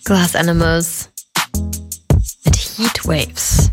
Glass Animals mit Heatwaves.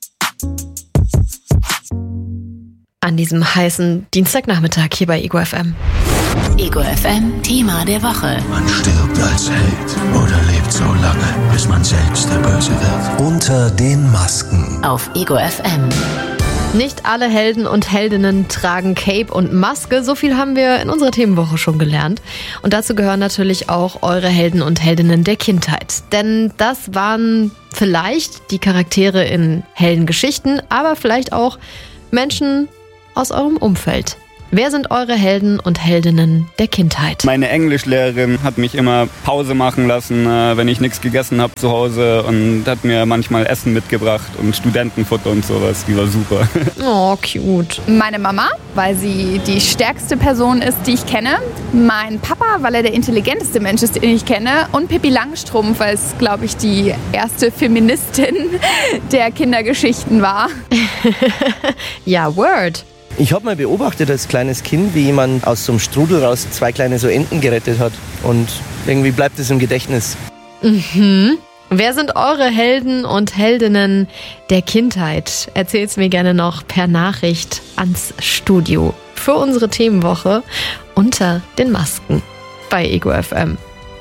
An diesem heißen Dienstagnachmittag hier bei Ego FM. Ego FM Thema der Woche. Man stirbt als Held oder lebt so lange, bis man selbst der Böse wird. Unter den Masken. Auf Ego FM. Nicht alle Helden und Heldinnen tragen Cape und Maske. So viel haben wir in unserer Themenwoche schon gelernt. Und dazu gehören natürlich auch eure Helden und Heldinnen der Kindheit. Denn das waren vielleicht die Charaktere in Heldengeschichten, aber vielleicht auch Menschen aus eurem Umfeld. Wer sind eure Helden und Heldinnen der Kindheit? Meine Englischlehrerin hat mich immer Pause machen lassen, wenn ich nichts gegessen habe zu Hause, und hat mir manchmal Essen mitgebracht und Studentenfutter und sowas. Die war super. Oh, cute. Meine Mama, weil sie die stärkste Person ist, die ich kenne. Mein Papa, weil er der intelligenteste Mensch ist, den ich kenne. Und Pippi Langstrumpf, weil es, glaube ich, die erste Feministin der Kindergeschichten war. Ja, Word. Ich habe mal beobachtet als kleines Kind, wie jemand aus so einem Strudel raus 2 kleine so Enten gerettet hat. Und irgendwie bleibt es im Gedächtnis. Wer sind eure Helden und Heldinnen der Kindheit? Erzählt's mir gerne noch per Nachricht ans Studio. Für unsere Themenwoche unter den Masken bei Ego FM.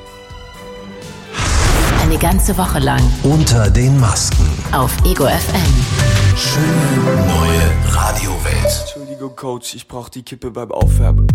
Eine ganze Woche lang. Unter den Masken. Auf Ego FM. Schöne neue Radiowelt. Entschuldigung, Coach, ich brauch die Kippe beim Aufwärmen.